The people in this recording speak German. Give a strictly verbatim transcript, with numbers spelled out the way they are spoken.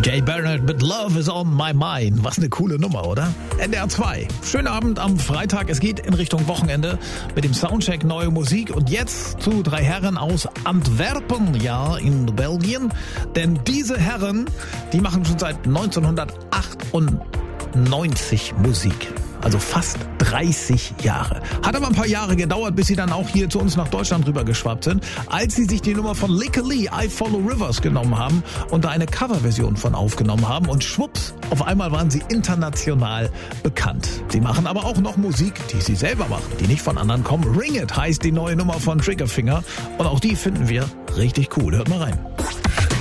Gay Bernard mit Love is on my mind. Was eine coole Nummer, oder? N D R zwei. Schönen Abend am Freitag. Es geht in Richtung Wochenende mit dem Soundcheck Neue Musik. Und jetzt zu drei Herren aus Antwerpen, ja, in Belgien. Denn diese Herren, die machen schon seit neunzehnhundertachtundneunzig Musik. Also fast dreißig Jahre. Hat aber ein paar Jahre gedauert, bis sie dann auch hier zu uns nach Deutschland rübergeschwappt sind, als sie sich die Nummer von Lykke Li, I Follow Rivers, genommen haben und da eine Coverversion von aufgenommen haben. Und schwupps, auf einmal waren sie international bekannt. Sie machen aber auch noch Musik, die sie selber machen, die nicht von anderen kommen. Ring It heißt die neue Nummer von Triggerfinger und auch die finden wir richtig cool. Hört mal rein.